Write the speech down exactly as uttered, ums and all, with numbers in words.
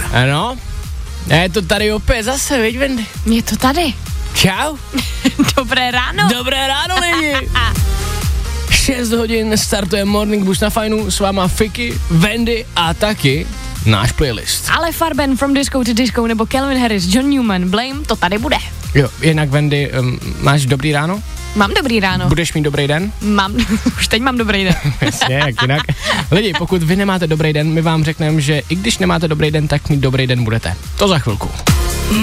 Ano, je to tady opět zase, viď, Wendy? Je to tady. Čau. Dobré ráno. Dobré ráno, lidi. šest hodin startuje Morning Boost na Fajnu, s váma Fiky, Wendy a taky náš playlist. Ale Farben, From Disco to Disco nebo Calvin Harris, John Newman, Blame, to tady bude. Jo, jinak Wendy, um, máš dobrý ráno? Mám dobrý ráno. Budeš mít dobrý den? Mám, už teď mám dobrý den. Jasně, jak jinak. Lidi, pokud vy nemáte dobrý den, my vám řekneme, že i když nemáte dobrý den, tak mít dobrý den budete. To za chvilku.